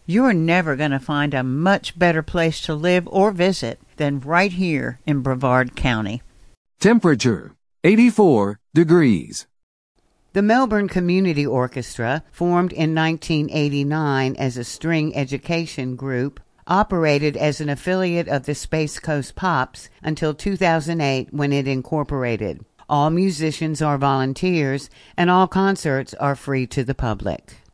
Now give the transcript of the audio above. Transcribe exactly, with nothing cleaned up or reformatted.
You're never going to find a much better place to live or visit than right here in Brevard County. Temperature, eighty-four degrees. The Melbourne Community Orchestra, formed in nineteen eighty-nine as a string education group, operated as an affiliate of the Space Coast Pops until two thousand eight when it incorporated. All musicians are volunteers, and all concerts are free to the public.